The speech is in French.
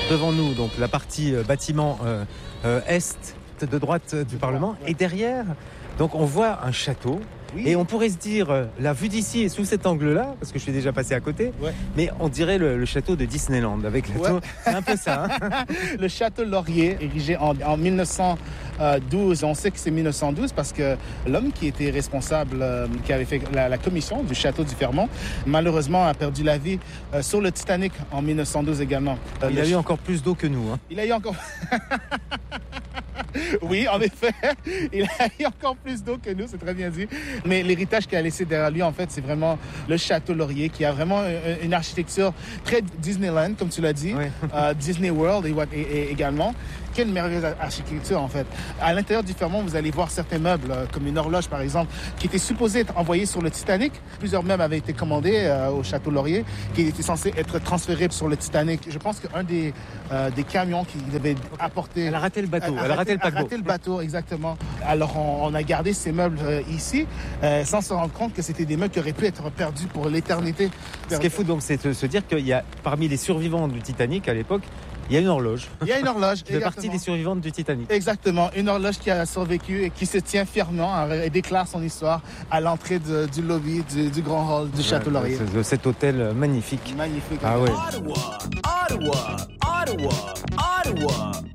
Devant nous, donc la partie bâtiment est de droite du Parlement. Et derrière, donc on voit un château. Oui. Et on pourrait se dire, la vue d'ici est sous cet angle-là, parce que je suis déjà passé à côté, mais on dirait le château de Disneyland avec la tour. C'est un peu ça. Hein. Le château Laurier, érigé en 1912. On sait que c'est 1912 parce que l'homme qui était responsable, qui avait fait la commission du château du Fermont, malheureusement a perdu la vie sur le Titanic en 1912 également. Il a eu encore plus d'eau que nous. Hein. Il a eu encore... Oui, en effet, il a eu encore plus d'eau que nous, c'est très bien dit. Mais l'héritage qu'il a laissé derrière lui, en fait, c'est vraiment le Château Laurier, qui a vraiment une architecture très Disneyland, comme tu l'as dit, Disney World et également. Quelle merveilleuse architecture, en fait. À l'intérieur du Fermont, vous allez voir certains meubles, comme une horloge, par exemple, qui était supposée être envoyée sur le Titanic. Plusieurs meubles avaient été commandés au Château Laurier, qui étaient censés être transférés sur le Titanic. Je pense qu'un des camions qui devait apporter... Elle a raté le bateau, elle a raté le paquebot. Elle a raté le bateau, exactement. Alors, on a gardé ces meubles ici, sans se rendre compte que c'était des meubles qui auraient pu être perdus pour l'éternité. Ce qui est fou, donc, c'est de se dire qu'il y a, parmi les survivants du Titanic, à l'époque, il y a une horloge. Il y a une horloge. Qui fait partie des survivantes du Titanic. Exactement. Une horloge qui a survécu et qui se tient fièrement et déclare son histoire à l'entrée du lobby du grand hall du Château Laurier. De cet hôtel magnifique. Magnifique. Ah ouais. Ottawa, Ottawa, Ottawa, Ottawa.